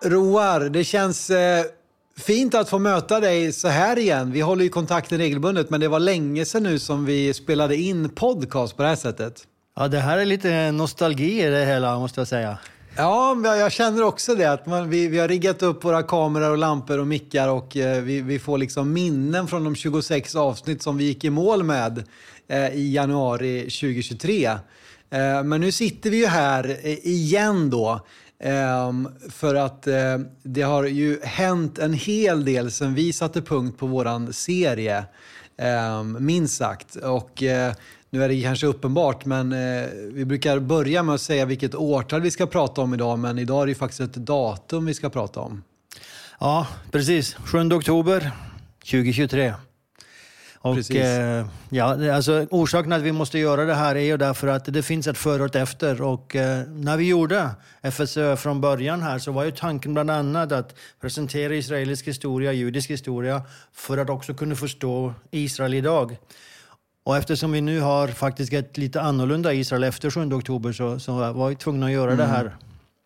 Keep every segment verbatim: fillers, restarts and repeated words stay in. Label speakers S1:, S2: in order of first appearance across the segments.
S1: Roar, det känns eh, fint att få möta dig så här igen. Vi håller ju kontakten regelbundet, men det var länge sedan nu som vi spelade in podcast på det här sättet.
S2: Ja, det här är lite nostalgi i det hela, måste jag säga.
S1: Ja, jag känner också det. Att man, vi, vi har riggat upp våra kameror och lampor och mickar och eh, vi, vi får liksom minnen från de tjugosex avsnitt som vi gick i mål med eh, i januari tjugohundratjugotre. Eh, men nu sitter vi ju här eh, igen då. Um, för att uh, det har ju hänt en hel del sen vi satte punkt på våran serie, um, minst sagt. Och uh, nu är det kanske uppenbart, men uh, vi brukar börja med att säga vilket årtal vi ska prata om idag, men idag är det ju faktiskt ett datum vi ska prata om.
S2: Ja, precis. sjunde oktober tjugohundratjugotre. Och eh, ja, alltså orsaken att vi måste göra det här är ju därför att det finns ett före och ett efter. Och eh, när vi gjorde F S Ö från början här så var ju tanken bland annat att presentera israelisk historia, judisk historia, för att också kunna förstå Israel idag. Och eftersom vi nu har faktiskt ett lite annorlunda Israel efter sjunde oktober så, så var vi tvungna att göra mm. det här.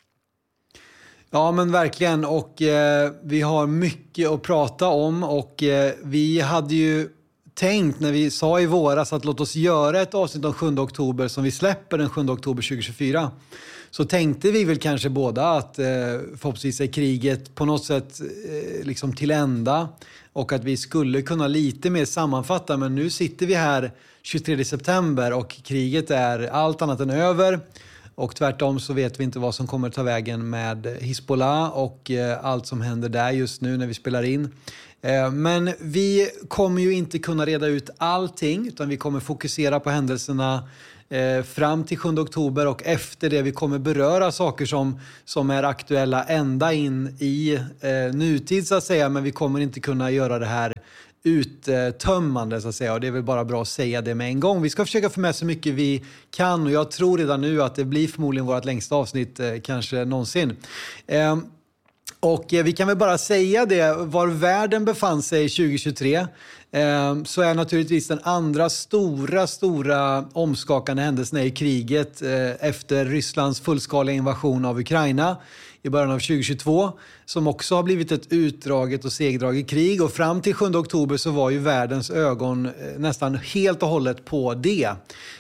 S1: Ja, men verkligen. Och eh, vi har mycket att prata om och eh, vi hade ju tänkt när vi sa i våras att låt oss göra ett avsnitt om sjunde oktober som vi släpper den sjunde oktober tjugohundratjugofyra. Så tänkte vi väl kanske båda att eh, förhoppningsvis är kriget på något sätt eh, liksom till ända och att vi skulle kunna lite mer sammanfatta. Men nu sitter vi här tjugotredje september och kriget är allt annat än över. Och tvärtom så vet vi inte vad som kommer ta vägen med Hizbollah och eh, allt som händer där just nu när vi spelar in. Men vi kommer ju inte kunna reda ut allting utan vi kommer fokusera på händelserna fram till sjunde oktober och efter det vi kommer beröra saker som, som är aktuella ända in i eh, nutid så att säga, men vi kommer inte kunna göra det här uttömmande så att säga, och det är väl bara bra att säga det med en gång. Vi ska försöka få med så mycket vi kan och jag tror redan nu att det blir förmodligen vårt längsta avsnitt eh, kanske någonsin. Eh, Och vi kan väl bara säga det, var världen befann sig tjugohundratjugotre eh, så är naturligtvis den andra stora, stora omskakande händelsen i kriget eh, efter Rysslands fullskaliga invasion av Ukraina i början av tjugohundratjugotvå som också har blivit ett utdraget och segdraget krig. Och fram till sjunde oktober så var ju världens ögon eh, nästan helt och hållet på det.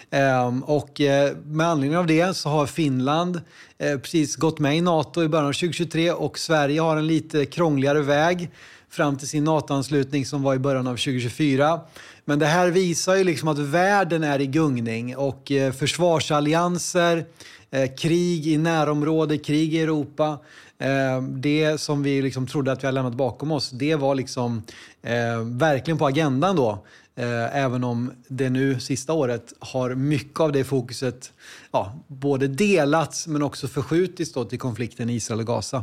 S1: Um, och uh, med anledning av det så har Finland uh, precis gått med i NATO i början av tjugohundratjugotre och Sverige har en lite krångligare väg fram till sin NATO-anslutning som var i början av tjugohundratjugofyra. Men det här visar ju liksom att världen är i gungning och uh, försvarsallianser, uh, krig i närområde, krig i Europa. Uh, det som vi liksom trodde att vi hade lämnat bakom oss, det var liksom uh, verkligen på agendan då. Även om det nu sista året har mycket av det fokuset ja, både delats men också förskjutits då till konflikten i Israel och Gaza.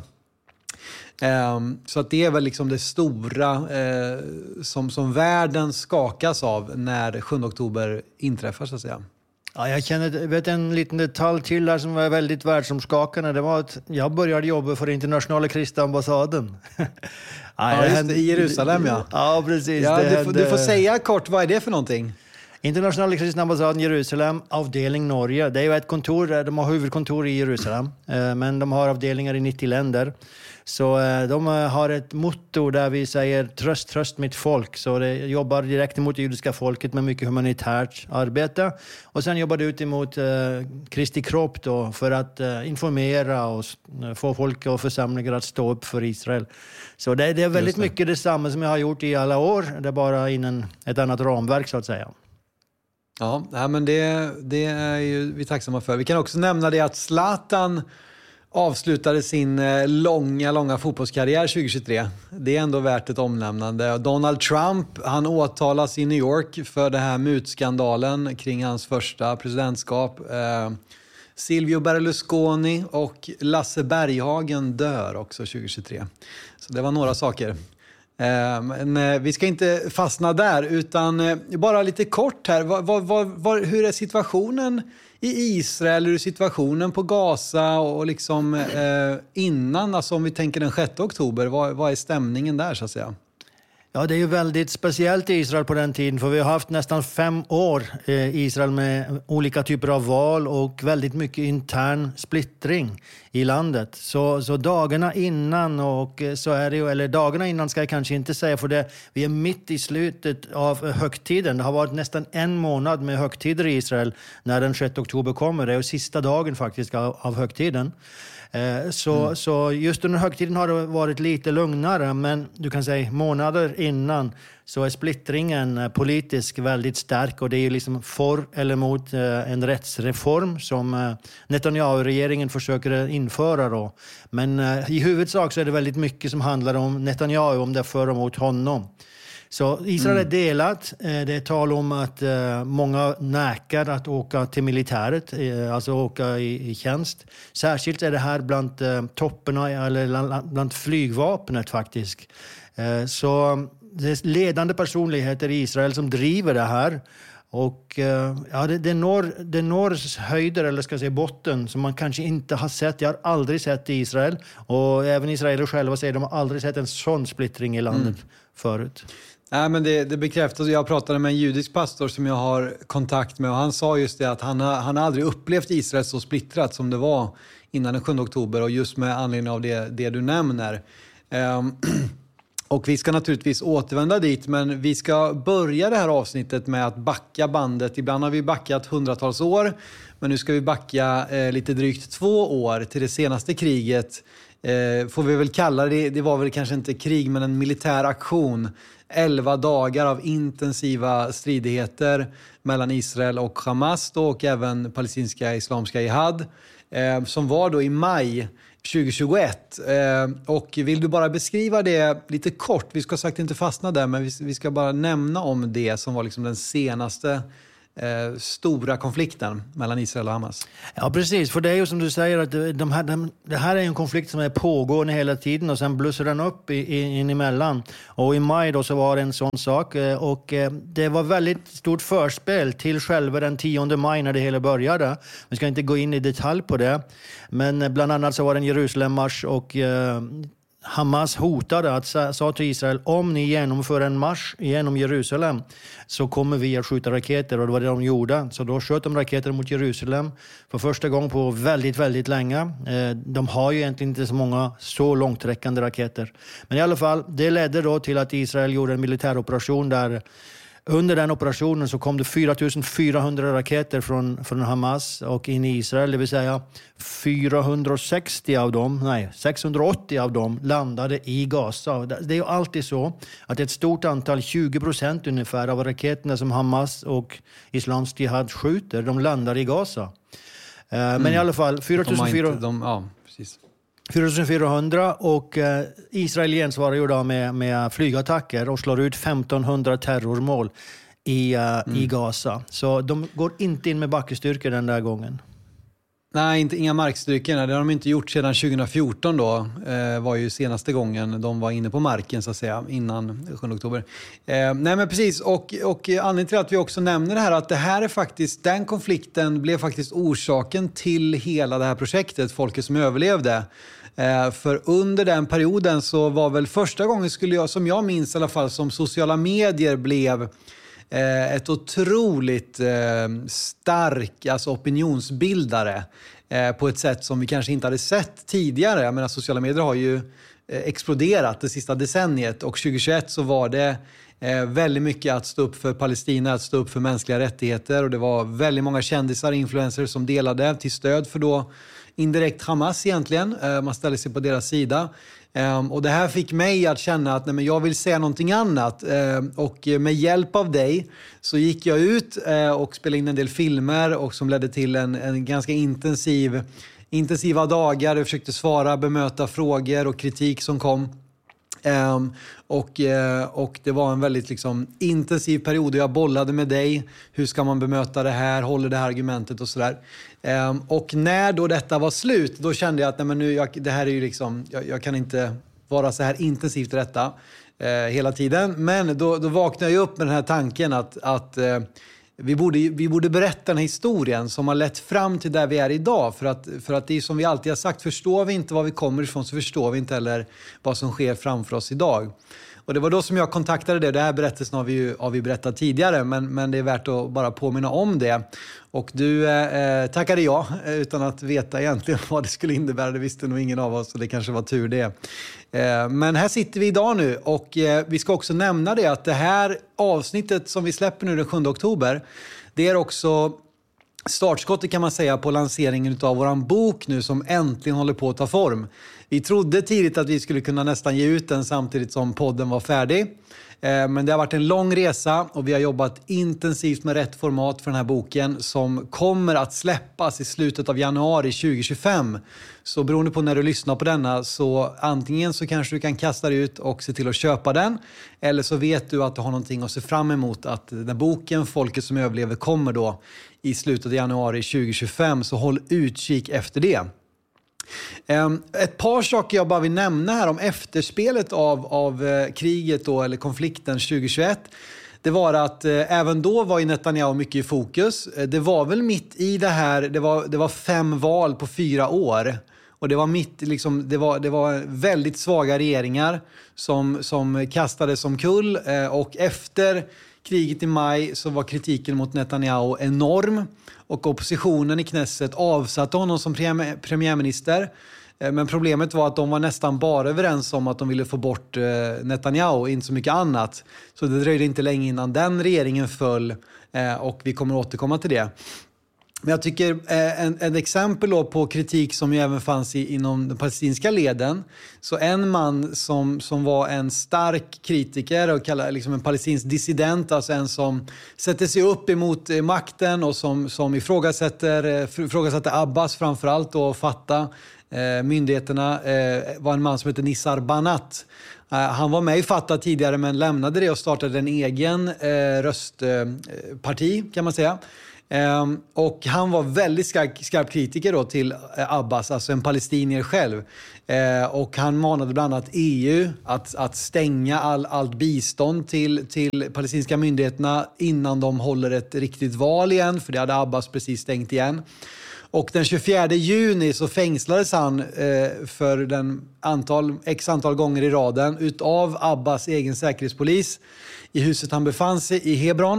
S1: Um, så att det är väl liksom det stora eh, som, som världen skakas av när sjunde oktober inträffar så att säga.
S2: Ja, jag känner, vet en liten detalj till här som var väldigt världsomskakande. Det var att jag började jobba för internationella kristna ambassaden.
S1: Ja, just det, i Jerusalem, ja.
S2: Ja, precis.
S1: Ja,
S2: det
S1: du, får, du får säga kort, vad är det för någonting?
S2: Internationella kristna ambassaden Jerusalem, avdelning Norge. Det är ju ett kontor, de har huvudkontor i Jerusalem, men de har avdelningar i nittio länder. Så de har ett motto där vi säger tröst, tröst mitt folk. Så det jobbar direkt emot judiska folket med mycket humanitärt arbete. Och sen jobbar det ut emot eh, Kristi kropp då för att eh, informera och få folk och församlingar att stå upp för Israel. Så det, det är väldigt det. mycket detsamma som jag har gjort i alla år. Det är bara inom ett annat ramverk så att säga.
S1: Ja, men det, det är ju vi tacksamma för. Vi kan också nämna det att Zlatan avslutade sin långa, långa fotbollskarriär tjugohundratjugotre. Det är ändå värt ett omnämnande. Donald Trump, han åtalas i New York för det här mutskandalen kring hans första presidentskap. Eh, Silvio Berlusconi och Lasse Berghagen dör också tjugohundratjugotre. Så det var några saker. Eh, men vi ska inte fastna där utan bara lite kort här. Var, var, var, hur är situationen i Israel, hur är situationen på Gaza och liksom eh, innan, alltså om vi tänker den sjätte oktober, vad, vad är stämningen där så att säga?
S2: Ja, det är ju väldigt speciellt i Israel på den tiden, för vi har haft nästan fem år i Israel med olika typer av val och väldigt mycket intern splittring i landet. Så, så dagarna innan, och så är det ju, eller dagarna innan ska jag kanske inte säga, för det, vi är mitt i slutet av högtiden. Det har varit nästan en månad med högtider i Israel när den sjätte oktober kommer. Det är ju sista dagen faktiskt av, av högtiden. Så, mm. så just under högtiden har det varit lite lugnare, men du kan säga månader innan så är splittringen politiskt väldigt stark, och det är ju liksom för eller mot en rättsreform som Netanyahu-regeringen försöker införa då. Men i huvudsak så är det väldigt mycket som handlar om Netanyahu, om det är för och mot honom. Så Israel mm. är delat. Det är tal om att många näkar att åka till militäret, alltså åka i, i tjänst. Särskilt är det här bland topparna, eller bland flygvapnet faktiskt. Så det är ledande personligheter i Israel som driver det här. Och ja, det, det, når, det når höjder, eller ska jag säga botten, som man kanske inte har sett. Jag har aldrig sett i Israel. Och även israeler själva säger att de har aldrig sett en sån splittring i landet mm. förut.
S1: Nej, men det, det bekräftas. Jag pratade med en judisk pastor som jag har kontakt med, och han sa just det att han har, han har aldrig upplevt Israel så splittrat som det var innan den sjunde oktober, och just med anledning av det, det du nämner. Um, och vi ska naturligtvis återvända dit, men vi ska börja det här avsnittet med att backa bandet. Ibland har vi backat hundratals år, men nu ska vi backa eh, lite drygt två år till det senaste kriget. Eh, får vi väl kalla det, det var väl kanske inte krig, men en militär aktion. Elva dagar av intensiva stridigheter mellan Israel och Hamas då, och även palestinska islamiska jihad, eh, som var då i maj tjugohundratjugoett. Eh, och vill du bara beskriva det lite kort? Vi ska sagt inte fastna där, men vi, vi ska bara nämna om det som var liksom den senaste Eh, stora konflikten mellan Israel och Hamas.
S2: Ja, precis. För det är ju som du säger att de här, de, det här är en konflikt som är pågående hela tiden, och sen blussar den upp i, i, in emellan. Och i maj då så var det en sån sak, och eh, det var väldigt stort förspel till själva den tionde maj när det hela började. Vi ska inte gå in i detalj på det, men bland annat så var det en Jerusalemmarsch, och eh, Hamas hotade att sa till Israel, om ni genomför en marsch genom Jerusalem så kommer vi att skjuta raketer, och det var det de gjorde. Så då sköt de raketer mot Jerusalem för första gången på väldigt, väldigt länge. De har ju egentligen inte så många så långträckande raketer. Men i alla fall, det ledde då till att Israel gjorde en militäroperation där. Under den operationen så kom det fyra tusen fyrahundra raketer från, från Hamas och in i Israel. Det vill säga fyrahundrasextio av dem, nej, sexhundraåttio av dem landade i Gaza. Det är ju alltid så att ett stort antal, tjugo procent ungefär av raketerna som Hamas och Islamsk jihad skjuter, de landar i Gaza. Mm. Men i alla fall, fyra tusen fyrahundra...
S1: Ja, precis.
S2: fyra tusen fyrahundra, och eh, Israel gensvarar ju då med, med flygattacker och slår ut femtonhundra terrormål i, uh, mm. i Gaza. Så de går inte in med backestyrkor den där gången.
S1: Nej, inte, inga markstyrkor. Det har de inte gjort sedan tjugohundrafjorton då. Eh, var ju senaste gången de var inne på marken så att säga, innan sjunde oktober. Eh, nej men precis, och, och anledningen till att vi också nämner det här, att det här är faktiskt, den konflikten blev faktiskt orsaken till hela det här projektet, Folket som överlevde. Eh, för under den perioden så var väl första gången, skulle jag, som jag minns i alla fall, som sociala medier blev Eh, ett otroligt eh, stark alltså opinionsbildare eh, på ett sätt som vi kanske inte hade sett tidigare. Jag menar, sociala medier har ju eh, exploderat det sista decenniet, och tjugohundratjugoett så var det eh, väldigt mycket att stå upp för Palestina, att stå upp för mänskliga rättigheter, och det var väldigt många kändisar och influencers som delade till stöd för då indirekt Hamas egentligen. Eh, man ställde sig på deras sida. Um, och det här fick mig att känna att nej, men jag vill säga någonting annat. Uh, och med hjälp av dig så gick jag ut uh, och spelade in en del filmer, och som ledde till en, en ganska intensiv, intensiva dagar. Jag försökte svara, bemöta frågor och kritik som kom. Um, och, uh, och det var en väldigt liksom, intensiv period, och jag bollade med dig. Hur ska man bemöta det här? Håller det här argumentet och sådär. Um, och när då detta var slut, då kände jag att nej, men nu, jag, det här är ju liksom, jag, jag kan inte vara så här intensivt i detta uh, hela tiden. Men då, då vaknade jag upp med den här tanken att, att uh, vi borde, vi borde berätta den här historien som har lett fram till där vi är idag. För att, för att det är som vi alltid har sagt, förstår vi inte var vi kommer ifrån så förstår vi inte heller vad som sker framför oss idag. Och det var då som jag kontaktade det. Det här berättelsen har vi ju har vi berättat tidigare, men, men det är värt att bara påminna om det. Och du eh, tackade ja, utan att veta egentligen vad det skulle innebära. Det visste nog ingen av oss, och det kanske var tur det. Eh, men här sitter vi idag nu, och eh, vi ska också nämna det att det här avsnittet som vi släpper nu den sjunde oktober, det är också startskottet kan man säga på lanseringen av våran bok nu som äntligen håller på att ta form. Vi trodde tidigt att vi skulle kunna nästan ge ut den samtidigt som podden var färdig. Men det har varit en lång resa och vi har jobbat intensivt med rätt format för den här boken som kommer att släppas i slutet av januari tjugo tjugofem. Så beroende på när du lyssnar på denna, så antingen så kanske du kan kasta dig ut och se till att köpa den, eller så vet du att du har någonting att se fram emot, att den boken Folket som överlever kommer då i slutet av januari tjugo tjugofem, så håll utkik efter det. Um, ett par saker jag bara vill nämna här om efterspelet av, av uh, kriget då, eller konflikten tjugo tjugoett. Det var att uh, även då var ju Netanyahu mycket i fokus. Uh, det var väl mitt i det här, det var, det var fem val på fyra år. Och det var mitt, liksom, det var, det var väldigt svaga regeringar som, som kastades omkull. Uh, och efter kriget i maj så var kritiken mot Netanyahu enorm. Och oppositionen i Knesset avsatte honom som premiärminister. Men problemet var att de var nästan bara överens om att de ville få bort Netanyahu, inte så mycket annat. Så det dröjde inte länge innan den regeringen föll, och vi kommer återkomma till det. Men jag tycker en, en exempel då på kritik som ju även fanns i, inom den palestinska leden. Så en man som, som var en stark kritiker och kallar liksom en palestinsk dissident, alltså en som sätter sig upp emot makten och som, som ifrågasätter, ifrågasätter Abbas framförallt och Fatah, eh, myndigheterna, eh, var en man som heter Nissar Banat. Eh, han var med i Fatah tidigare men lämnade det och startade en egen eh, röstparti eh, kan man säga. Um, och han var väldigt skarp, skarp kritiker då till uh, Abbas, alltså en palestinier själv. Uh, och han manade bland annat E U att, att stänga all, allt bistånd till, till palestinska myndigheterna innan de håller ett riktigt val igen, för det hade Abbas precis stängt igen. Och den tjugofjärde juni så fängslades han uh, för den antal, x antal gånger i raden utav Abbas egen säkerhetspolis i huset han befann sig i Hebron.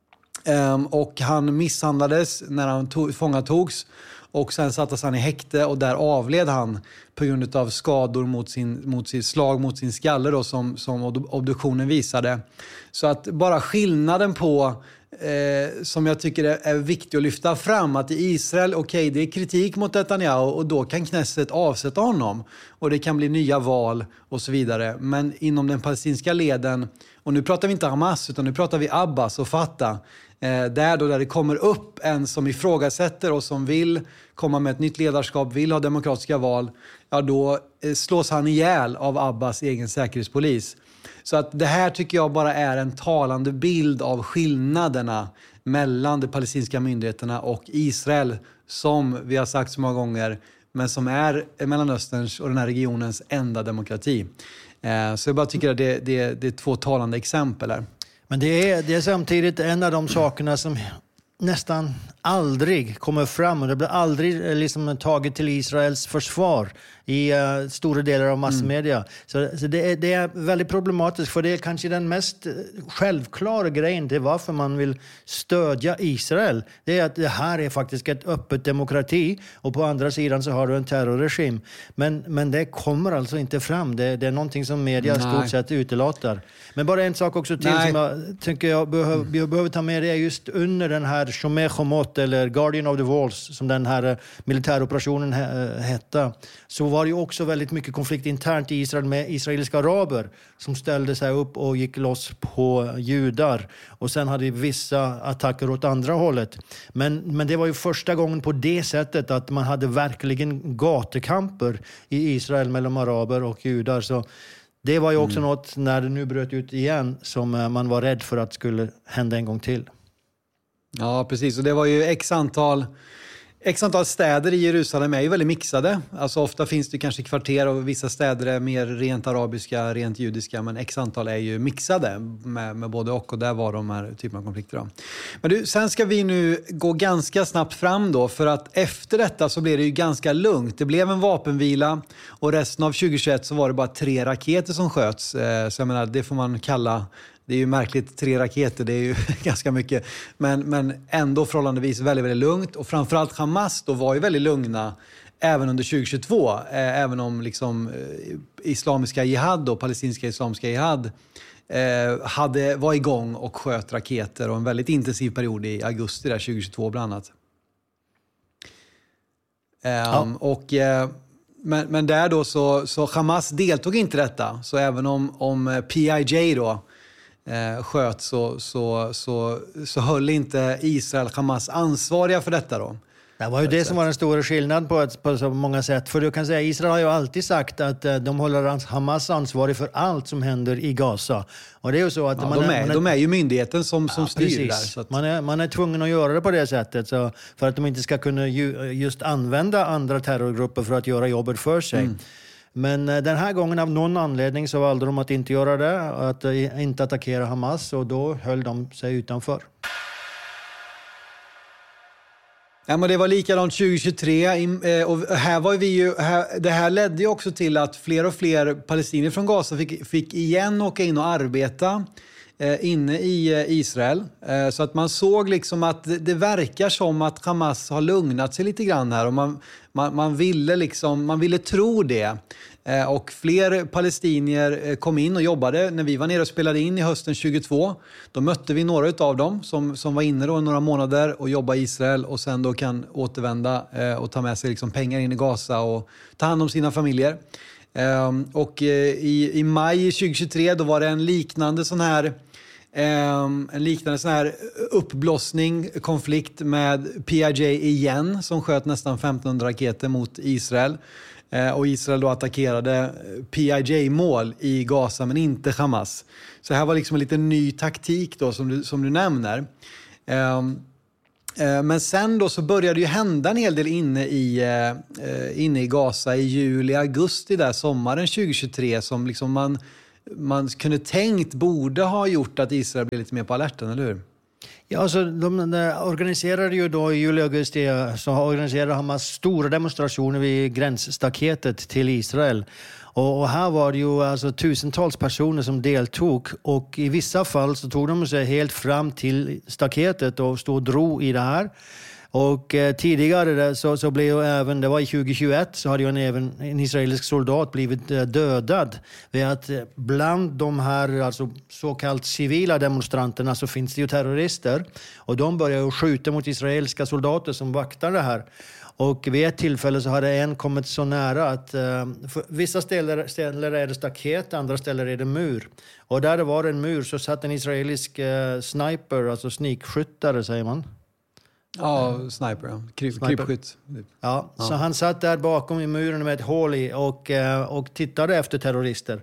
S1: Um, och han misshandlades när han to- fångatogs, och sen sattes han i häkte och där avled han på grund av skador mot sin, mot sin slag mot sin skalle då, som, som obduktionen visade. Så att bara skillnaden på eh, som jag tycker är, är viktigt att lyfta fram, att i Israel, okej, okay, det är kritik mot Netanyahu och då kan Knesset avsätta honom och det kan bli nya val och så vidare. Men inom den palestinska leden, och nu pratar vi inte Hamas utan nu pratar vi Abbas och Fatah, Eh, där då där det kommer upp en som ifrågasätter och som vill komma med ett nytt ledarskap, vill ha demokratiska val, ja då eh, slås han ihjäl av Abbas egen säkerhetspolis. Så att det här tycker jag bara är en talande bild av skillnaderna mellan de palestinska myndigheterna och Israel, som vi har sagt så många gånger, men som är Mellanösterns och den här regionens enda demokrati. Eh, så jag bara tycker att det, det, det är två talande exempel här.
S2: Men det är, det är samtidigt en av de sakerna som nästan aldrig kommer fram, och det blir aldrig liksom taget till Israels försvar i uh, stora delar av massmedia. Mm. Så, så det, är, det är väldigt problematiskt, för det är kanske den mest självklara grejen till varför man vill stödja Israel. Det är att det här är faktiskt ett öppet demokrati, och på andra sidan så har du en terrorregim. Men, men det kommer alltså inte fram. Det, det är någonting som media Nej. stort sett utelåter. Men bara en sak också till Nej. som jag tänker jag behöver, mm. jag behöver ta med, det är just under den här Shomer Chomot, eller Guardian of the Walls, som den här militäroperationen hette, så var det ju också väldigt mycket konflikt internt i Israel med israeliska araber som ställde sig upp och gick loss på judar. Och sen hade vissa attacker åt andra hållet. Men, men det var ju första gången på det sättet att man hade verkligen gatekamper i Israel mellan araber och judar. Så det var ju också mm. något, när det nu bröt ut igen, som man var rädd för att skulle hända en gång till.
S1: Ja, precis. Och det var ju x antal, X antal städer i Jerusalem är ju väldigt mixade. Alltså ofta finns det kanske kvarter och vissa städer är mer rent arabiska, rent judiska. Men X antal är ju mixade med, med både och. Och där var de här typen av konflikter då. Men du, sen ska vi nu gå ganska snabbt fram då. För att efter detta så blev det ju ganska lugnt. Det blev en vapenvila. Och resten av tjugohundratjugoett så var det bara tre raketer som sköts. Så jag menar, det får man kalla... Det är ju märkligt, tre raketer, det är ju ganska mycket. Men, men ändå förhållandevis väldigt, väldigt lugnt. Och framförallt Hamas då var ju väldigt lugna även under tjugohundratjugotvå. Eh, även om liksom eh, islamiska jihad och palestinska islamiska jihad eh, hade, var igång och sköt raketer. Och en väldigt intensiv period i augusti där, tjugohundratjugotvå bland annat. Eh, ja. Och... Eh, men, men där då så, så Hamas deltog inte i detta. Så även om, om P I J då Eh, sköt så, så, så, så höll inte Israel Hamas ansvariga för detta då.
S2: Det var ju det sätt. som var den stora skillnaden på, ett, på så många sätt. För du kan säga, Israel har ju alltid sagt att eh, de håller Hamas ansvarig för allt som händer i Gaza. Och det är ju så att
S1: ja,
S2: man,
S1: de, är,
S2: är, man är,
S1: de är ju myndigheten som, som ja, styr precis. där. Så att... man, är, man är tvungen att göra det på det sättet så, för att de inte ska kunna ju, just använda andra terrorgrupper för att göra jobbet för sig. Mm. Men den här gången av någon anledning så valde de att inte göra det, att inte attackera Hamas, och då höll de sig utanför. Ja, men det var likadant tjugohundratjugotre och här var vi ju, här, det här ledde ju också till att fler och fler palestinier från Gaza fick, fick igen åka in och arbeta eh, inne i Israel. Eh, så att man såg liksom att det, det verkar som att Hamas har lugnat sig lite grann här och man, man, man, ville, liksom, man ville tro det. Eh, och fler palestinier kom in och jobbade. När vi var nere och spelade in i hösten tjugohundratjugotvå, då mötte vi några av dem som, som var inne då några månader och jobbade i Israel och sen då kan återvända eh, och ta med sig liksom pengar in i Gaza och ta hand om sina familjer. Eh, och eh, i, i maj tjugohundratjugotre då var det en liknande sån här Um, en liknande sån här uppblossning, konflikt med P I J igen som sköt nästan femtonhundra raketer mot Israel. Uh, och Israel då attackerade P I J-mål i Gaza men inte Hamas. Så här var liksom en lite ny taktik då som du, som du nämner. Um, uh, men sen då så började det ju hända en hel del inne i, uh, inne i Gaza i juli, augusti där sommaren tjugohundratjugotre som liksom man man kunde tänkt borde ha gjort att Israel blev lite mer på alerten, eller hur?
S2: Ja, alltså de, de organiserade ju då i juli och augusti så organiserade Hamas stora demonstrationer vid gränsstaketet till Israel. Och, och här var det ju alltså tusentals personer som deltog och i vissa fall så tog de sig helt fram till staketet och stod och drog i det här. Och eh, tidigare så, så blev även, det var i tjugohundratjugoett, så hade ju en, även en israelisk soldat blivit eh, dödad. Vid att eh, bland de här alltså, så kallat civila demonstranterna så finns det ju terrorister. Och de börjar ju skjuta mot israeliska soldater som vaktar det här. Och vid ett tillfälle så hade en kommit så nära att eh, vissa ställen, ställen är det staket, andra ställen är det mur. Och där det var en mur så satt en israelisk eh, sniper, alltså snikskyttare säger man.
S1: Ja, sniper, ja. Kryp, krypskytt.
S2: Ja, ja, så han satt där bakom i muren med ett hål i och, och tittade efter terrorister.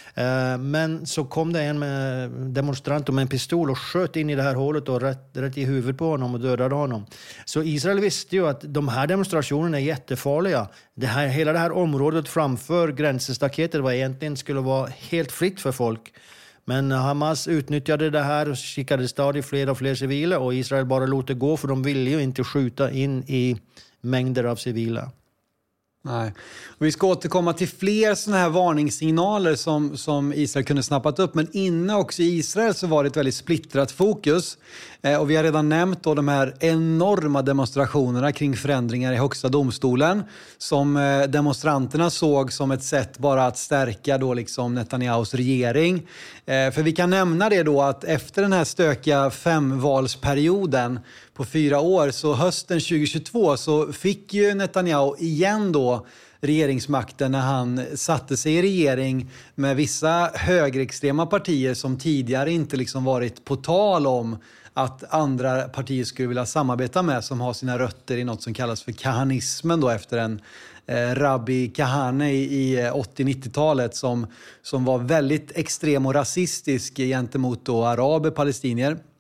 S2: Men så kom det en med demonstrant med en pistol och sköt in i det här hålet och rätt, rätt i huvudet på honom och dödade honom. Så Israel visste ju att de här demonstrationerna är jättefarliga. Det här, hela det här området framför gränsstaketet var egentligen skulle vara helt fritt för folk. Men Hamas utnyttjade det här och skickade stadigt fler och fler civila och Israel bara låt det gå för de ville ju inte skjuta in i mängder av civila.
S1: Nej. Och vi ska återkomma till fler såna här varningssignaler som, som Israel kunde snappat upp. Men inne också i Israel så var det ett väldigt splittrat fokus. Eh, och vi har redan nämnt då de här enorma demonstrationerna kring förändringar i högsta domstolen. Som eh, demonstranterna såg som ett sätt bara att stärka då liksom Netanyahus regering. Eh, för vi kan nämna det då att efter den här stökiga femvalsperioden på fyra år så hösten tjugohundratjugotvå så fick ju Netanyahu igen då regeringsmakten när han satte sig i regering med vissa högerextrema partier som tidigare inte liksom varit på tal om att andra partier skulle vilja samarbeta med, som har sina rötter i något som kallas för kahanismen då efter en eh, Rabbi Kahane i, i åttio-nittiotalet som, som var väldigt extrem och rasistisk gentemot då araber, palestinier.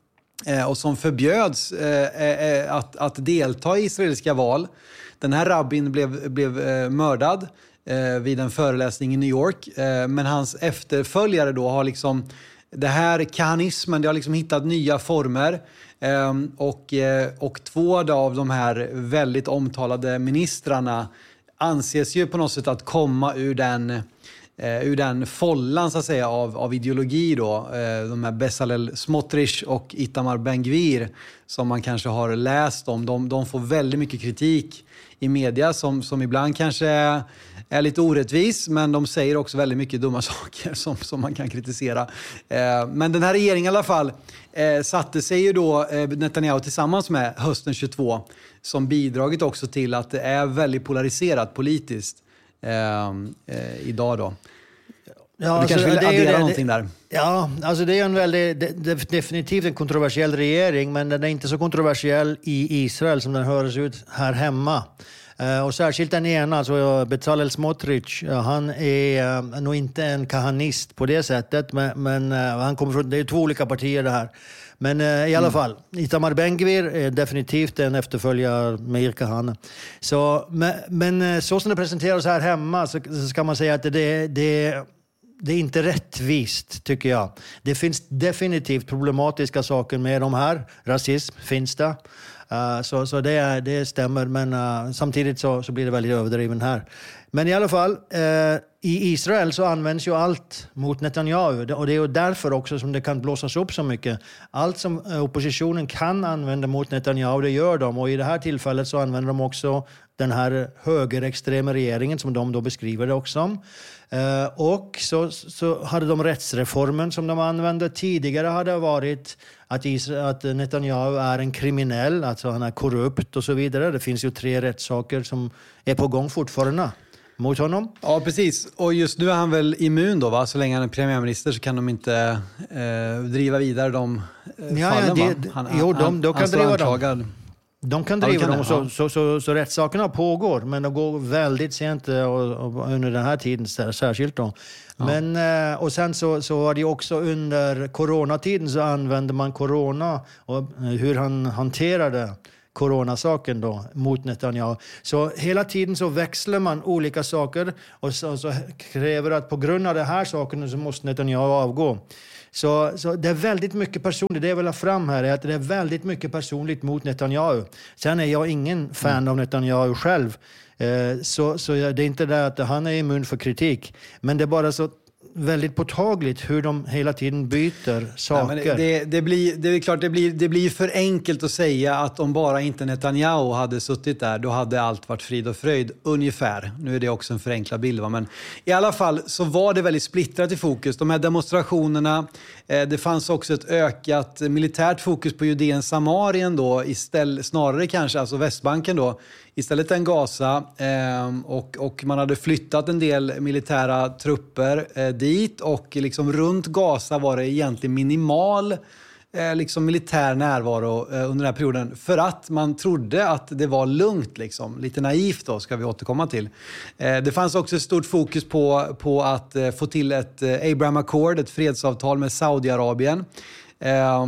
S1: eh, och som förbjöds eh, eh, att, att delta i israeliska val. Den här rabbin blev, blev eh, mördad eh, vid en föreläsning i New York. Eh, men hans efterföljare då har liksom, det här kahanismen, det har liksom hittat nya former. Eh, och, eh, och två av de här väldigt omtalade ministrarna anses ju på något sätt att komma ur den, eh, ur den follan så att säga av, av ideologi då. Eh, de här Bezalel Smotrich och Itamar Ben-Gvir som man kanske har läst om. De, de får väldigt mycket kritik i media som, som ibland kanske är, är lite orättvis, men de säger också väldigt mycket dumma saker som, som man kan kritisera. Eh, men den här regeringen i alla fall eh, satte sig ju då eh, Netanyahu tillsammans med hösten tjugotvå som bidragit också till att det är väldigt polariserat politiskt eh, eh, idag då. Ja, du kanske vill
S2: det
S1: addera
S2: det,
S1: någonting där?
S2: Ja, alltså det är en väldigt, det, definitivt en kontroversiell regering, men den är inte så kontroversiell i Israel som den hörs ut här hemma. Uh, och särskilt den ena, alltså Bezalel Smotrich, uh, han är uh, nog inte en kahanist på det sättet, men, men uh, han kommer från, det är två olika partier det här. Men uh, i alla mm. fall, Itamar Ben-Gvir är definitivt en efterföljare Meir Kahane. Så, men, men uh, så som det presenteras här hemma så, så ska man säga att det, det Det är inte rättvist, tycker jag. Det finns definitivt problematiska saker med de här. Rasism finns det. Uh, så så det, det stämmer, men uh, samtidigt så, så blir det väldigt överdriven här. Men i alla fall, uh, i Israel så används ju allt mot Netanyahu. Och det är ju därför också som det kan blåsas upp så mycket. Allt som oppositionen kan använda mot Netanyahu, det gör de. Och i det här tillfället så använder de också den här högerextrema regeringen som de då beskriver det också. Uh, och så, så hade de rättsreformen som de använde. Tidigare hade det varit att, Israel, att Netanyahu är en kriminell, alltså han är korrupt och så vidare. Det finns ju tre rättssaker som är på gång fortfarande mot honom.
S1: Ja, precis. Och just nu är han väl immun då, va? Så länge han är premiärminister så kan de inte eh, driva vidare de eh,
S2: ja,
S1: fallen,
S2: ja,
S1: va?
S2: det,
S1: Han,
S2: jo, de, de
S1: han,
S2: kan
S1: han
S2: driva
S1: anklagad.
S2: dem. De kan
S1: Ja,
S2: driva
S1: kan
S2: dem,
S1: det,
S2: så,
S1: ja.
S2: så, så, så rättssakerna pågår, men de går väldigt sent och, och under den här tiden särskilt då. Ja. Men, och sen så, så var det också under coronatiden så använde man corona och hur han hanterade coronasaken då mot Netanyahu. Så hela tiden så växlar man olika saker och så, så kräver att på grund av det här saken så måste Netanyahu avgå. Så, så det är väldigt mycket personligt. Det jag vill ha fram här är att det är väldigt mycket personligt mot Netanyahu. Sen är jag ingen fan mm. av Netanyahu själv. Eh, så, så det är inte det att han är immun för kritik. Men det är bara så väldigt påtagligt hur de hela tiden byter saker.
S1: Ja, men det, det, blir, det är klart, det blir, det blir för enkelt att säga att om bara inte Netanyahu hade suttit där, då hade allt varit frid och fröjd, ungefär. Nu är det också en förenklad bild, va? Men i alla fall så var det väldigt splittrat i fokus. De här demonstrationerna, eh, det fanns också ett ökat militärt fokus på Judeen Samarien då, istället, snarare kanske, alltså Västbanken då, istället än Gaza, eh, och, och man hade flyttat en del militära trupper eh, dit, och liksom runt Gaza var det egentligen minimal eh, liksom militär närvaro eh, under den här perioden, för att man trodde att det var lugnt, liksom. Lite naivt då, ska vi återkomma till. Eh, det fanns också ett stort fokus på, på att eh, få till ett eh, Abraham Accord, ett fredsavtal med Saudiarabien. Eh,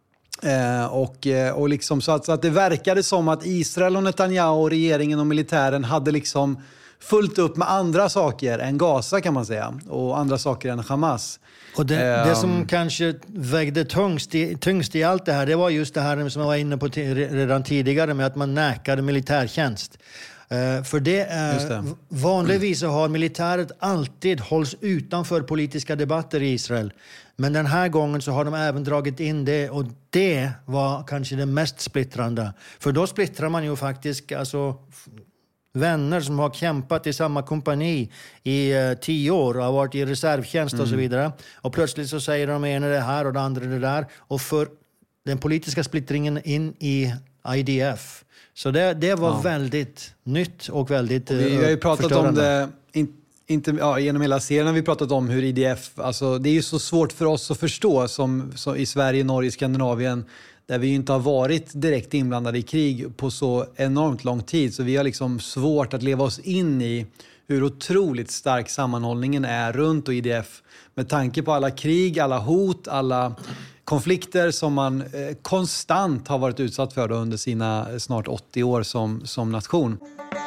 S1: Eh, och, och liksom så att, så att det verkade som att Israel och Netanyahu och regeringen och militären hade liksom fullt upp med andra saker än Gaza, kan man säga, och andra saker än Hamas.
S2: Och det, eh, det som kanske vägde tyngst i, tyngst i allt det här, det var just det här som jag var inne på t- redan tidigare med att man näkade militärtjänst. Uh, för det är, det. vanligtvis så har militäret alltid hålls utanför politiska debatter i Israel. Men den här gången så har de även dragit in det, och det var kanske det mest splittrande. För då splittrar man ju faktiskt alltså, vänner som har kämpat i samma kompani i uh, tio år och har varit i reservtjänst mm. och så vidare. Och plötsligt så säger de ena det här och det andra det där. Och för den politiska splittringen in i I D F. Så det, det var ja. väldigt nytt och väldigt och
S1: vi har ju pratat om det in, inte, ja, genom hela serien har vi pratat om hur I D F, alltså det är ju så svårt för oss att förstå som, som i Sverige, Norge, Skandinavien, där vi ju inte har varit direkt inblandade i krig på så enormt lång tid. Så vi har liksom svårt att leva oss in i hur otroligt stark sammanhållningen är runt och I D F. Med tanke på alla krig, alla hot, alla konflikter som man eh, konstant har varit utsatt för då under sina snart åttio år som, som nation.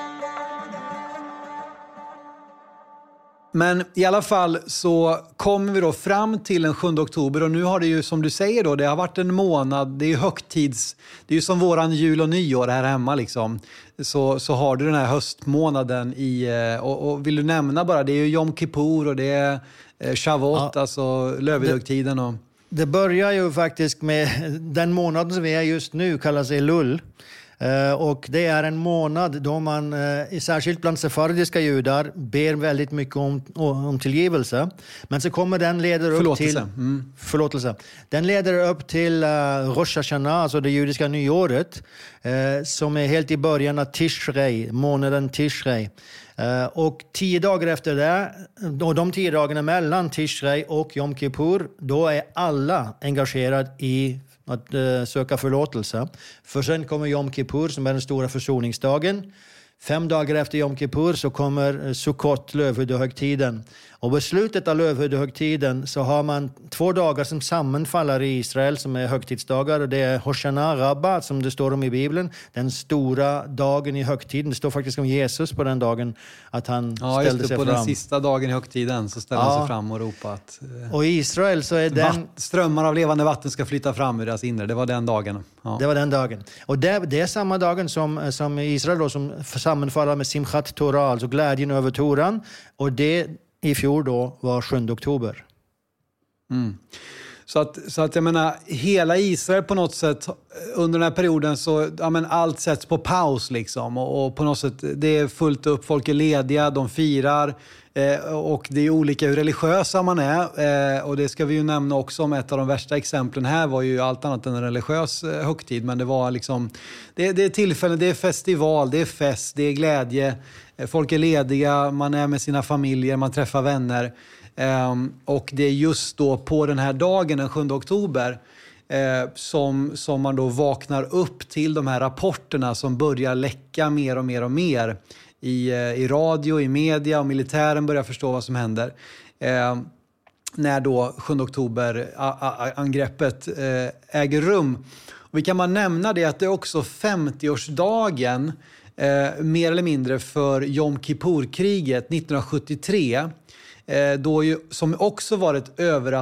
S1: Men i alla fall så kommer vi då fram till den sjunde oktober och nu har det ju, som du säger då, det har varit en månad, det är ju högtids, det är ju som våran jul och nyår här hemma liksom. Så, så har du den här höstmånaden i, och, och vill du nämna bara, det är ju Yom Kippur och det är Shavuot, ja, alltså lövhögtiden och...
S2: Det börjar ju faktiskt med den månaden som vi är just nu, kallas Elul. Uh, och det är en månad då man, uh, särskilt bland sefardiska judar, ber väldigt mycket om, om tillgivelse. Men så kommer den leder upp
S1: förlåtelse.
S2: till...
S1: Mm.
S2: Förlåtelse. Den leder upp till uh, Rosh Hashanah, alltså det judiska nyåret, uh, som är helt i början av Tishrei, månaden Tishrei. Uh, och tio dagar efter det, och de tio dagarna mellan Tishrei och Yom Kippur, då är alla engagerade i att uh, söka förlåtelse. För sen kommer Yom Kippur som är den stora försoningsdagen. Fem dagar efter Yom Kippur så kommer Sukkot, lövhöjdehögtiden. Och på slutet av lövhöjdehögtiden så har man två dagar som sammanfaller i Israel som är högtidsdagar. Och det är Hoshana Rabba som det står om i Bibeln. Den stora dagen i högtiden. Det står faktiskt om Jesus på den dagen att han
S1: ja,
S2: ställde
S1: just det,
S2: sig
S1: på
S2: fram.
S1: Den sista dagen i högtiden så ställde
S2: ja.
S1: han sig fram och ropade att eh,
S2: och i Israel så är den...
S1: vatt, strömmar av levande vatten ska flytta fram ur deras inre. Det var den dagen. Ja.
S2: Det var den dagen. Och det, det är samma dagen som, som Israel då, som sammanfaller med Simchat Torah, alltså glädjen över Toran. Och det i fjol då var sjunde oktober.
S1: Mm. Så att, så att jag menar, hela Israel på något sätt under den här perioden så, ja men allt sätts på paus liksom. Och, och på något sätt, det är fullt upp, folk är lediga, de firar. Eh, och det är olika hur religiösa man är. Eh, och det ska vi ju nämna också om ett av de värsta exemplen här var ju allt annat än en religiös eh, högtid. Men det var liksom, det, det är tillfällen, det är festival, det är fest, det är glädje. Eh, folk är lediga, man är med sina familjer, man träffar vänner. Um, och det är just då på den här dagen, den sjunde oktober, eh, som, som man då vaknar upp till de här rapporterna som börjar läcka mer och mer och mer i, eh, i radio, i media och militären börjar förstå vad som händer. Eh, när då sjunde oktober-angreppet eh, äger rum. Och vi kan bara nämna det att det är också femtioårsdagen eh, mer eller mindre för Yom Kippur-kriget nittonhundrasjuttiotre. Då ju, som också var ett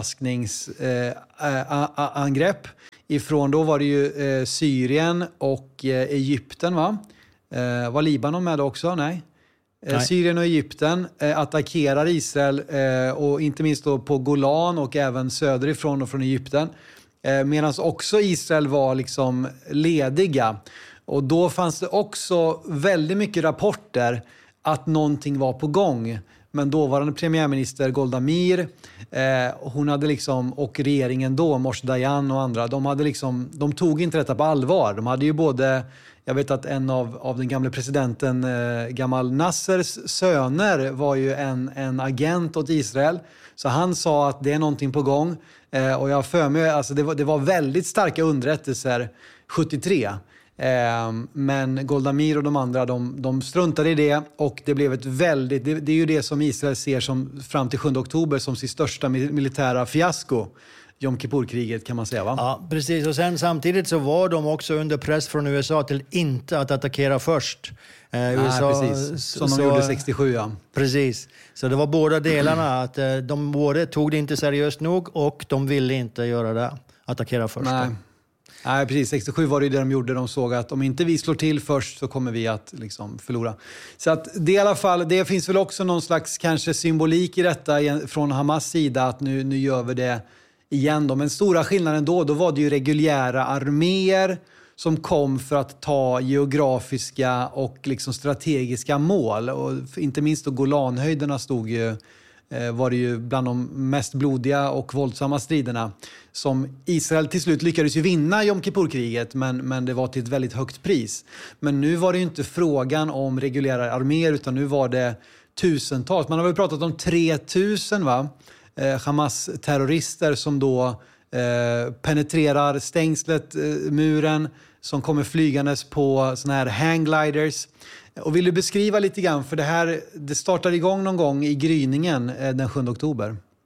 S1: överraskningsangrepp eh, ifrån, då var det ju eh, Syrien och eh, Egypten, va? Eh, var Libanon med också? Nej. Eh, Nej. Syrien och Egypten eh, attackerar Israel eh, och inte minst då på Golan och även söderifrån och från Egypten. Eh, Medan också Israel var liksom lediga. Och då fanns det också väldigt mycket rapporter att någonting var på gång. Men dåvarande premiärminister Golda Meir, eh, hon hade liksom, och regeringen då, Moshe Dayan och andra, de, hade liksom, de tog inte detta på allvar. De hade ju både, jag vet att en av, av den gamla presidenten eh, Gamal Nassers söner var ju en, en agent åt Israel. Så han sa att det är någonting på gång. Eh, och jag för mig, alltså det var, det var väldigt starka underrättelser sjuttiotre. Eh, men Golda Meir och de andra, de, de struntade i det och det blev ett väldigt, det, det är ju det som Israel ser som fram till sjunde oktober som sin största militära fiasko. Yom Kippur-kriget kan man säga, va?
S2: Ja, precis. Och sen samtidigt så var de också under press från U S A till inte att attackera först. Eh, U S A,
S1: Nej, precis. Som
S2: så,
S1: de gjorde sextiosju, ja.
S2: Precis. Så det var båda delarna. Att eh, de både tog det inte seriöst nog och de ville inte göra det. Attackera först.
S1: Nej. Nej, precis. sextiosju var det det de gjorde. De såg att om inte vi slår till först så kommer vi att liksom förlora. Så att det i alla fall, det finns väl också någon slags kanske symbolik i detta från Hamas sida att nu, nu gör vi det igen då. Men stora skillnaden då, då var det ju reguljära arméer som kom för att ta geografiska och liksom strategiska mål. Och inte minst då Golanhöjderna stod ju, var det ju bland de mest blodiga och våldsamma striderna som Israel till slut lyckades ju vinna Yom Kippur-kriget, men, men det var till ett väldigt högt pris. Men nu var det ju inte frågan om reguljära arméer utan nu var det tusentals. Man har väl pratat om tre tusen, va? Eh, Hamas-terrorister som då eh, penetrerar stängslet, eh, muren, som kommer flygandes på såna här hanggliders. Och vill du beskriva lite grann, för det här det startar igång någon gång i gryningen eh, den sjunde oktober?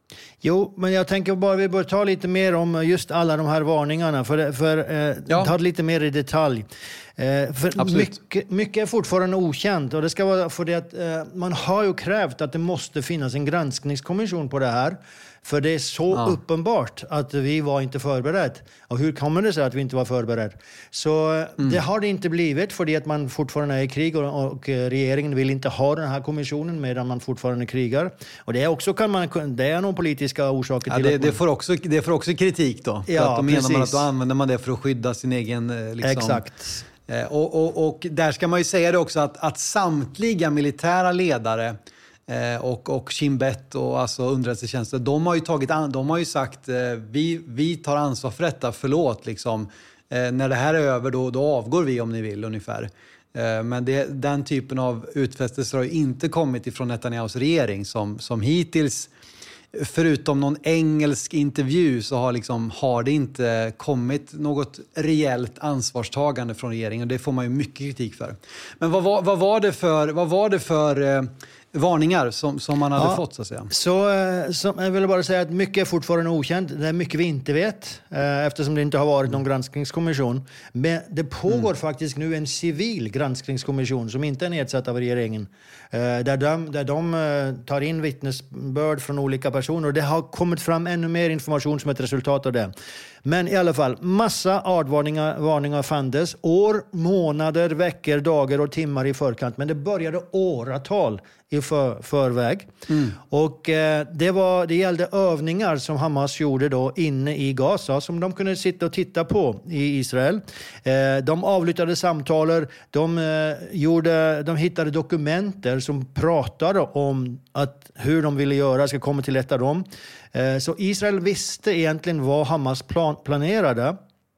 S2: Jo, men jag tänker bara vi bör ta lite mer om just alla de här varningarna. För, för eh, ja. ta lite mer i detalj. Eh, för mycket, mycket är fortfarande okänt. Och det ska vara för det att eh, man har ju krävt att det måste finnas en granskningskommission på det här. För det är så ja. uppenbart att vi var inte förberedd. Och hur kommer det sig att vi inte var förberedd? Så mm. det har det inte blivit för att man fortfarande är i krig och, och regeringen vill inte ha den här kommissionen medan man fortfarande krigar. Och det är också kan man det är någon politiska orsaker
S1: ja,
S2: till
S1: det,
S2: att man...
S1: det får också det får också kritik då. För
S2: ja,
S1: att då menar man att då använder man det för att skydda sin egen liksom,
S2: exakt.
S1: Och, och, och där ska man ju säga det också att, att samtliga militära ledare eh, och, och Shin Bet och alltså underrättelsetjänster, de har ju, tagit, de har ju sagt eh, vi, vi tar ansvar för detta, förlåt liksom. Eh, när det här är över då, då avgår vi om ni vill ungefär. Eh, men det, den typen av utfästelser har ju inte kommit ifrån Netanyahus regering som, som hittills, förutom någon engelsk intervju så har, liksom, har det inte kommit något reellt ansvarstagande från regeringen. Det får man ju mycket kritik för. Men vad var, vad var det för, vad var det för eh, varningar som, som man hade ja, fått så att säga?
S2: Så, eh, så jag vill bara säga att mycket är fortfarande okänt. Det är mycket vi inte vet eh, eftersom det inte har varit någon granskningskommission. Men det pågår mm. faktiskt nu en civil granskningskommission som inte är nedsatt av regeringen. Eh, där de, där de eh, tar in vittnesbörd från olika personer. Och det har kommit fram ännu mer information som ett resultat av det. Men i alla fall, massa advarningar varningar fanns. År, månader, veckor, dagar och timmar i förkant. Men det började åratal i för, förväg. Mm. Och eh, det, var, det gällde övningar som Hamas gjorde då inne i Gaza. Som de kunde sitta och titta på i Israel. Eh, de avlyttade samtaler. De, eh, gjorde, de hittade dokumenter som pratade om att hur de ville göra ska komma till ett av dem. Så Israel visste egentligen vad Hamas plan- planerade.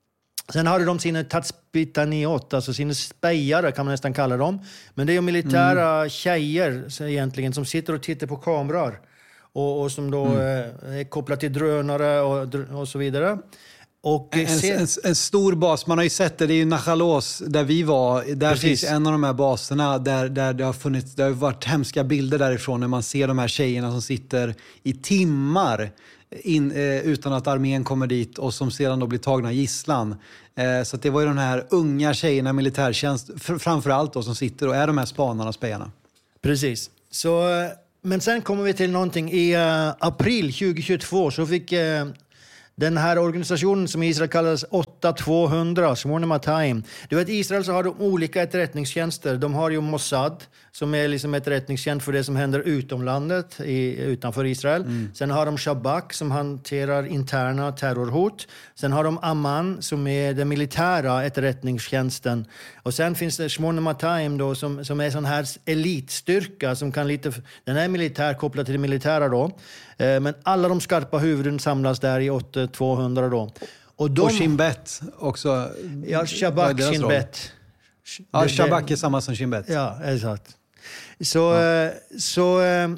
S2: Sen hade de sina tatspitaniot, alltså sina spejare kan man nästan kalla dem. Men det är ju militära mm. tjejer egentligen som sitter och tittar på kameror. Och, och som då mm. är kopplade till drönare och, och så vidare. Och
S1: en, se- en, en stor bas, man har ju sett det, det är ju Nachalos där vi var. Där Precis. Finns en av de här baserna där, där det har funnits, det har varit hemska bilder därifrån när man ser de här tjejerna som sitter i timmar in, eh, utan att armén kommer dit och som sedan då blir tagna gisslan. Eh, så att det var ju de här unga tjejerna, militärtjänst fr- framförallt då, som sitter och är de här spanarna och spejarna.
S2: Precis. Så, men sen kommer vi till någonting. I uh, april tjugohundratjugotvå så fick... Uh, Den här organisationen som Israel kallas åtta tvåhundra, Shmona Matayim. Du vet, Israel så har de olika etterrättningstjänster. De har ju Mossad som är liksom etterrättningstjänst för det som händer utom landet, i, utanför Israel. Mm. Sen har de Shabak som hanterar interna terrorhot. Sen har de Amman som är den militära etterrättningstjänsten. Och sen finns det Shmona Matayim då som, som är sån här elitstyrka som kan lite... Den är militär kopplad till det militära då. Men alla de skarpa huvuden samlas där i åtta tvåhundra då.
S1: Och, de, och Shin Bet också.
S2: Ja, Shabak, Shin Bet.
S1: Ja, Shabak är samma som Shin Bet.
S2: Ja, exakt. Så, ja. så,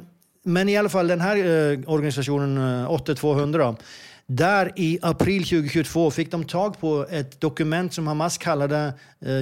S2: men i alla fall den här organisationen åtta tvåhundra, där i april tjugohundratjugotvå fick de tag på ett dokument som Hamas kallade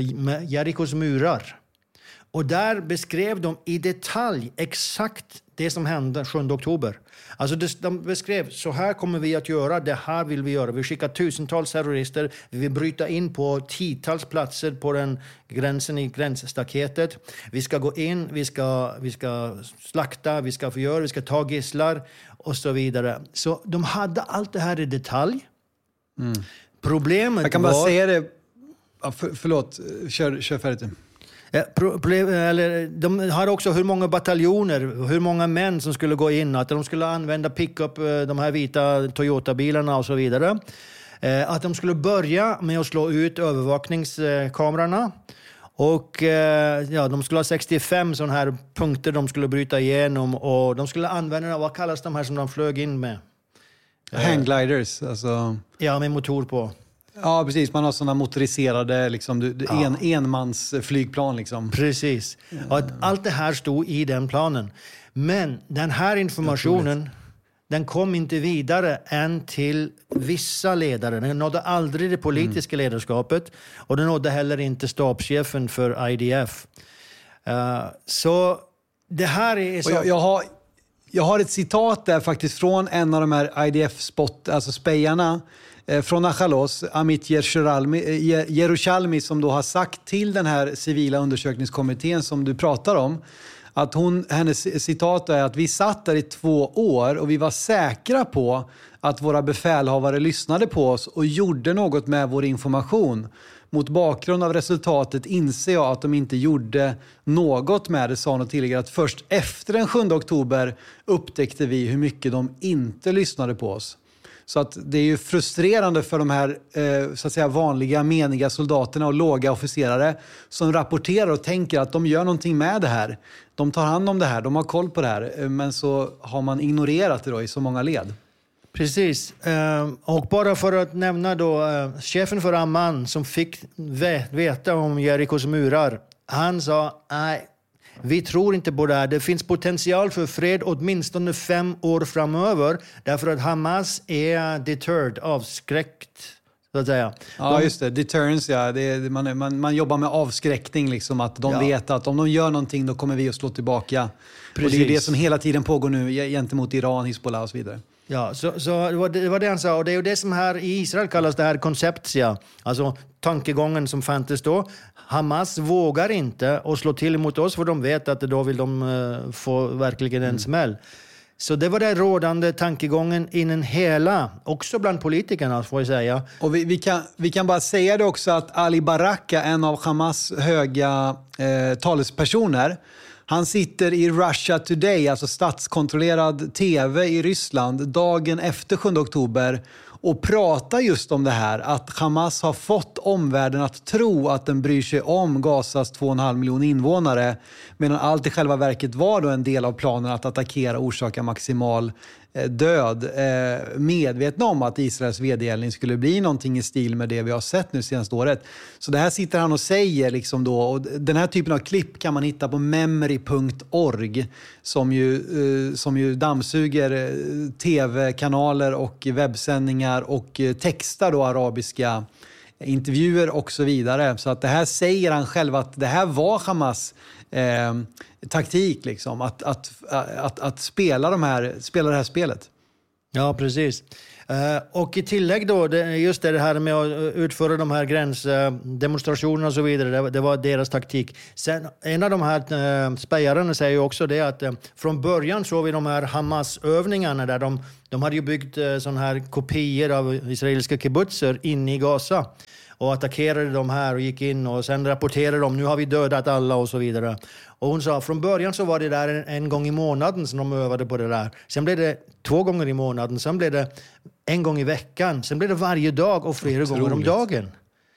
S2: Jerikos murar. Och där beskrev de i detalj exakt det som hände sjunde oktober. Alltså de beskrev, så här kommer vi att göra, det här vill vi göra. Vi skickar tusentals terrorister, vi vill bryta in på tiotals platser på den gränsen i gränsstaketet. Vi ska gå in, vi ska, vi ska slakta, vi ska förgöra, vi ska ta gisslar och så vidare. Så de hade allt det här i detalj. Mm. Problemet
S1: Jag kan bara
S2: var...
S1: säga det, ja, för, förlåt, kör, kör färdigt.
S2: Eller, de hade också hur många bataljoner, hur många män som skulle gå in, att de skulle använda pick-up, de här vita Toyota-bilarna och så vidare. Att de skulle börja med att slå ut övervakningskamerorna. Och ja, de skulle ha sextiofem sådana här punkter de skulle bryta igenom. Och de skulle använda, vad kallas de här som de flög in med?
S1: Hanggliders, alltså...
S2: Ja, med motor på.
S1: Ja, precis. Man har sådana motoriserade liksom, ja. en, enmansflygplan. Liksom.
S2: Precis. Och att allt det här stod i den planen. Men den här informationen, den kom inte vidare än till vissa ledare. Den nådde aldrig det politiska mm. ledarskapet. Och den nådde heller inte stabschefen för I D F. Uh, så det här är... Så...
S1: Jag, jag har... jag har ett citat där faktiskt från en av de här I D F-spot, alltså spejarna eh, från Achalos, Amit Yerushalmi, som då har sagt till den här civila undersökningskommittén som du pratar om, att hon, hennes citat är att vi satt där i två år och vi var säkra på att våra befälhavare lyssnade på oss och gjorde något med vår information. Mot bakgrund av resultatet inser jag att de inte gjorde något med det, sa hon och tillägger att först efter den sjunde oktober upptäckte vi hur mycket de inte lyssnade på oss. Så att det är ju frustrerande för de här eh, så att säga vanliga, meniga soldaterna och låga officerare som rapporterar och tänker att de gör någonting med det här. De tar hand om det här, de har koll på det här, men så har man ignorerat det då i så många led.
S2: Precis. Och bara för att nämna då, chefen för Amman som fick veta om Jerikos murar, han sa, nej, vi tror inte på det här. Det finns potential för fred åtminstone fem år framöver, därför att Hamas är deterred, avskräckt, så att säga.
S1: Ja,
S2: de...
S1: just det. Deterrence, ja. Det är, man, man, man jobbar med avskräckning, liksom, att de
S2: ja.
S1: vet att om de gör någonting då kommer vi att slå tillbaka. Precis. Och det är det som hela tiden pågår nu gentemot Iran, Hizbollah och så vidare.
S2: Ja, så, så det, var det, det var det han sa. Och det är ju det som här i Israel kallas det här konceptia. Alltså tankegången som fanns då. Hamas vågar inte att slå till mot oss för de vet att då vill de uh, få verkligen en mm. smäll. Så det var den rådande tankegången inom hela, också bland politikerna får jag säga.
S1: Och vi, vi, kan, vi kan bara säga det också att Ali Baraka, en av Hamas höga eh, talespersoner, han sitter i Russia Today, alltså statskontrollerad tv i Ryssland, dagen efter sjunde oktober och pratar just om det här, att Hamas har fått omvärlden att tro att den bryr sig om Gazas två och en halv miljon invånare, medan allt i själva verket var då en del av planen att attackera och orsaka maximal död, eh, medvetna om att Israels vedergällning skulle bli någonting i stil med det vi har sett nu senaste året. Så det här sitter han och säger liksom då, och den här typen av klipp kan man hitta på memory punkt org som ju, eh, som ju dammsuger eh, tv-kanaler och webbsändningar och eh, textar då arabiska intervjuer och så vidare. Så att det här säger han själv att det här var Hamas eh, taktik liksom, att, att, att, att spela, de här, spela det här spelet.
S2: Ja, precis. Uh, och i tillägg då, det, just det här med att utföra de här gränsdemonstrationerna och så vidare, det, det var deras taktik. Sen, en av de här uh, spejarna säger ju också det att uh, från början såg vi de här Hamas-övningarna där de, de hade ju byggt uh, sån här kopior av israeliska kibbutzer inne i Gaza och attackerade de här och gick in och sen rapporterade de, nu har vi dödat alla och så vidare. Och hon sa, från början så var det där en, en gång i månaden som de övade på det där. Sen blev det två gånger i månaden, sen blev det en gång i veckan. Sen blev det varje dag och flera Otroligt. gånger om dagen.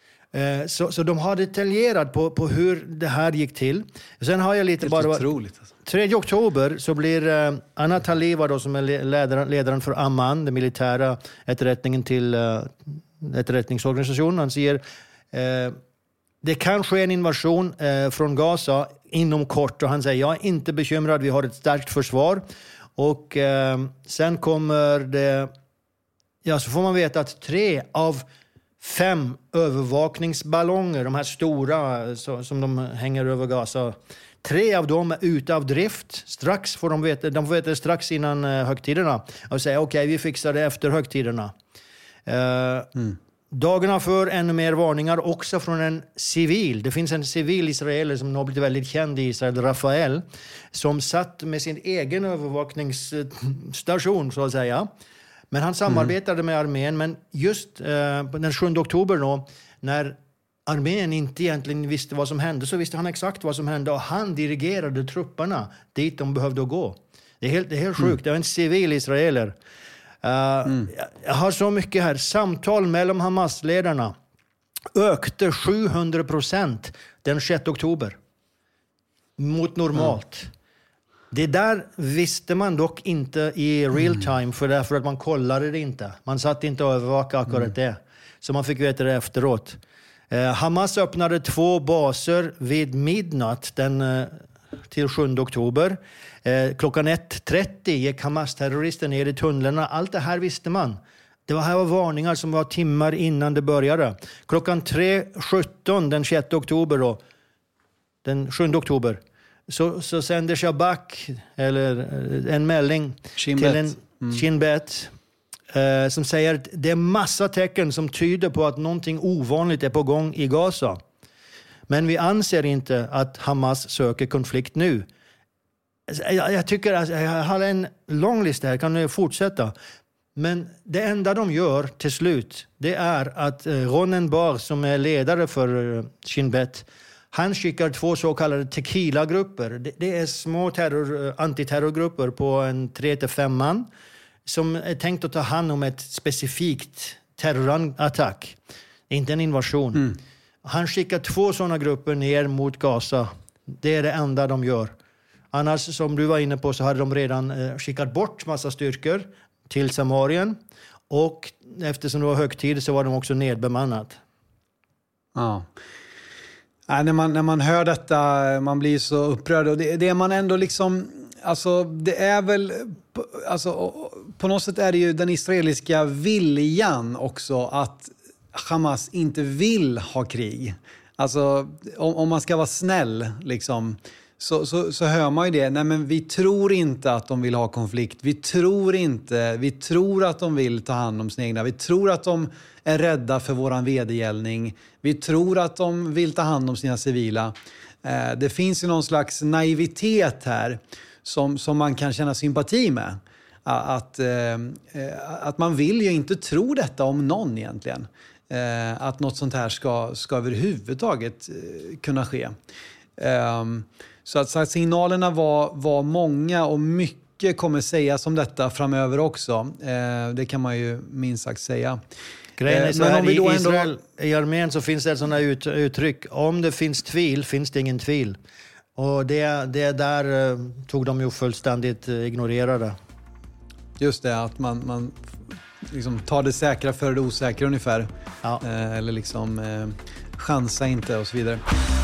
S2: Eh, så, så de har detaljerat på, på hur det här gick till. Sen har jag lite bara...
S1: Otroligt. Alltså.
S2: tredje oktober så blir eh, Anna Taliva då, som är ledaren, ledaren för Amman, den militära efterrättningen till eh, efterrättningsorganisationen. Han säger... Eh, Det kan ske en invasion eh, från Gaza inom kort och han säger jag är inte bekymrad, vi har ett starkt försvar. Och eh, sen kommer det, ja så får man veta att tre av fem övervakningsballonger, de här stora så, som de hänger över Gaza, tre av dem är ute av drift. Strax får de veta, de får veta strax innan eh, högtiderna och säger okej okay, vi fixar det efter högtiderna. Eh, mm. Dagarna för ännu mer varningar också från en civil. Det finns en civil israeler som har blivit väldigt känd i Israel, Rafael, som satt med sin egen övervakningsstation så att säga. Men han samarbetade mm. med armén. Men just eh, den sjunde oktober då, när armén inte egentligen visste vad som hände, så visste han exakt vad som hände och han dirigerade trupperna dit de behövde gå. Det är helt, det är helt sjukt. Mm. Det var en civil israeler. Uh, mm. Jag har så mycket här. Samtal mellan Hamas-ledarna ökade sjuhundra procent den sjätte oktober mot normalt. Mm. Det där visste man dock inte i real time mm. för därför att man kollade det inte. Man satt inte och övervakade akkurat mm. det. Så man fick veta det efteråt. Uh, Hamas öppnade två baser vid midnatt den uh, till sjunde oktober. Eh, klockan ett trettio gick Hamas-terrorister ner i tunnlarna. Allt det här visste man. Det var här var varningar som var timmar innan det började. Klockan tre sjutton den sjätte oktober då, den sjunde oktober, så, så sänder Shabak eller en melding
S1: Shin
S2: till
S1: Bet.
S2: en
S1: Mm.
S2: Shin Bet eh, som säger att det är massa tecken som tyder på att någonting ovanligt är på gång i Gaza. Men vi anser inte att Hamas söker konflikt nu. Jag, jag tycker att jag har en lång lista här, kan jag fortsätta? Men det enda de gör till slut, det är att eh, Ronen Bar, som är ledare för eh, Shin Bet, han skickar två så kallade tequila-grupper. Det, det är små terror, eh, antiterrorgrupper på en tre till fem man som är tänkt att ta hand om ett specifikt terrorattack. Inte en invasion. Mm. Han skickar två sådana grupper ner mot Gaza. Det är det enda de gör. Annars, som du var inne på, så hade de redan eh, skickat bort massa styrkor till Samarien. Och eftersom det var högtid så var de också nedbemannat.
S1: Ja. Ja, när, man, när man hör detta, man blir så upprörd. Och det, det är man ändå liksom... Alltså, det är väl... Alltså, på något sätt är det ju den israeliska viljan också att Hamas inte vill ha krig. Alltså, om, om man ska vara snäll liksom... Så, så, så hör man ju det. Nej, men vi tror inte att de vill ha konflikt. Vi tror inte. Vi tror att de vill ta hand om sina egna. Vi tror att de är rädda för våran vedergällning. Vi tror att de vill ta hand om sina civila. Eh, det finns ju någon slags naivitet här som, som man kan känna sympati med. Att, eh, att man vill ju inte tro detta om någon egentligen. Eh, att något sånt här ska, ska överhuvudtaget eh, kunna ske. Eh, Så att, så att signalerna var, var många och mycket kommer sägas om detta framöver också. Eh, det kan man ju minst sagt säga.
S2: Grejen är
S1: eh,
S2: så
S1: men
S2: här,
S1: om vi då
S2: i
S1: ändå...
S2: Israel, i armén så finns det sådana ut, uttryck. Om det finns tvil, finns det ingen tvil. Och det, det där eh, tog de ju fullständigt eh, ignorerade.
S1: Just det, att man, man liksom tar det säkra för det osäkra ungefär.
S2: Ja.
S1: Eh, eller liksom eh, chansa inte och så vidare.